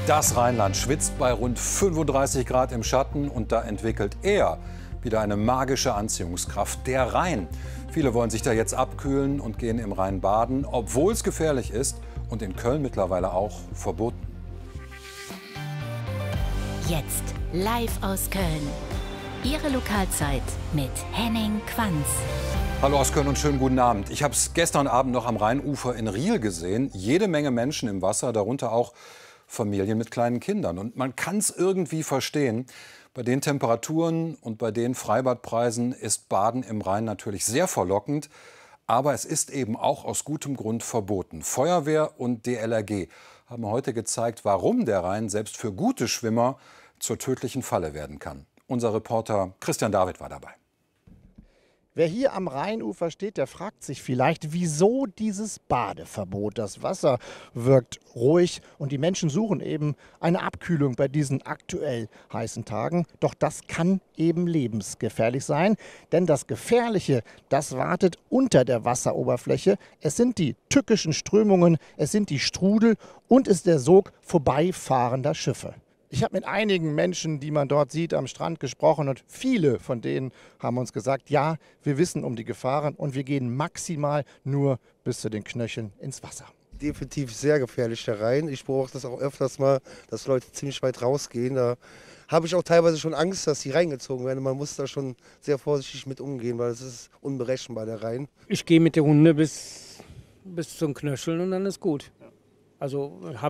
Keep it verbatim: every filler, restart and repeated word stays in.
Das Rheinland schwitzt bei rund fünfunddreißig Grad im Schatten und da entwickelt er wieder eine magische Anziehungskraft, der Rhein. Viele wollen sich da jetzt abkühlen und gehen im Rhein baden, obwohl es gefährlich ist und in Köln mittlerweile auch verboten. Jetzt live aus Köln. Ihre Lokalzeit mit Henning Quanz. Hallo aus Köln und schönen guten Abend. Ich habe es gestern Abend noch am Rheinufer in Riehl gesehen. Jede Menge Menschen im Wasser, darunter auch Familien mit kleinen Kindern. Und man kann es irgendwie verstehen. Bei den Temperaturen und bei den Freibadpreisen ist Baden im Rhein natürlich sehr verlockend. Aber es ist eben auch aus gutem Grund verboten. Feuerwehr und D L R G haben heute gezeigt, warum der Rhein selbst für gute Schwimmer zur tödlichen Falle werden kann. Unser Reporter Christian David war dabei. Wer hier am Rheinufer steht, der fragt sich vielleicht, wieso dieses Badeverbot. Das Wasser wirkt ruhig und die Menschen suchen eben eine Abkühlung bei diesen aktuell heißen Tagen. Doch das kann eben lebensgefährlich sein, denn das Gefährliche, das wartet unter der Wasseroberfläche. Es sind die tückischen Strömungen, es sind die Strudel und es ist der Sog vorbeifahrender Schiffe. Ich habe mit einigen Menschen, die man dort sieht, am Strand gesprochen und viele von denen haben uns gesagt, ja, wir wissen um die Gefahren und wir gehen maximal nur bis zu den Knöcheln ins Wasser. Definitiv sehr gefährlich der Rhein. Ich beobachte das auch öfters mal, dass Leute ziemlich weit rausgehen. Da habe ich auch teilweise schon Angst, dass die reingezogen werden. Man muss da schon sehr vorsichtig mit umgehen, weil es ist unberechenbar, der Rhein. Ich gehe mit der Hunde bis, bis zum Knöcheln und dann ist gut. Also habe